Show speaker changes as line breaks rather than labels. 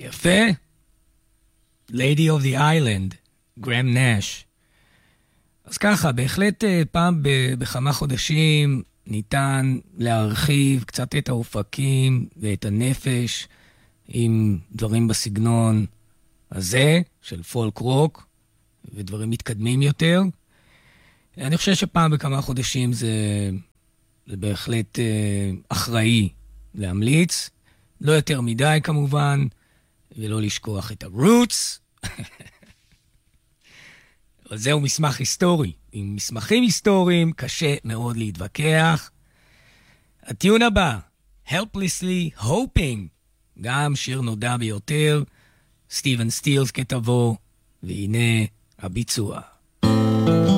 יפה. Lady of the Island, גרם נש. אז ככה, בהחלט פעם בכמה חודשים ניתן להרחיב קצת את האופקים ואת הנפש עם דברים בסגנון הזה של פולק רוק ודברים מתקדמים יותר. אני חושב שפעם בכמה חודשים זה בהחלט אחראי להמליץ. לא יותר מדי כמובן, ולא לשכוח את הרוטס. אבל זהו מסמך היסטורי. עם מסמכים היסטוריים קשה מאוד להתווכח. הטיון הבא, Helplessly Hoping, גם שיר נודע ביותר, סטיבן סטילס כתבו, והנה הביצוע.